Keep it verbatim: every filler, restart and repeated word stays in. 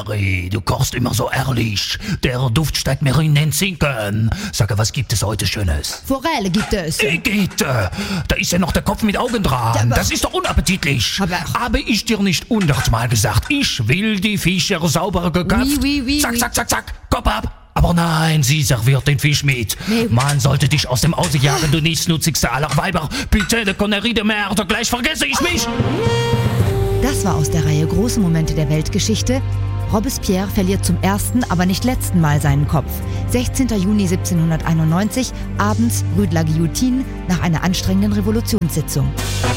Valerie, du kochst immer so ehrlich. Der Duft steigt mir in den Zinken. Sag, was gibt es heute Schönes? Forelle gibt es. Igitt, da ist ja noch der Kopf mit Augen dran. Ja, das ist doch unappetitlich. Aber- Habe ich dir nicht hundertmal gesagt, ich will die Fische sauber geköpft. Oui, oui, oui, zack, oui. zack, zack, zack, Kopf ab. Aber nein, sie serviert den Fisch mit. Nee. Man sollte dich aus dem Hause jagen, du nichtsnutzigste aller Weiber. Bitte, de Connerie de Merde, gleich vergesse ich mich. Das war aus der Reihe Große Momente der Weltgeschichte. Robespierre verliert zum ersten, aber nicht letzten Mal seinen Kopf. sechzehnten Juni siebzehnhunderteinundneunzig, abends Rue de la Guillotine, nach einer anstrengenden Revolutionssitzung.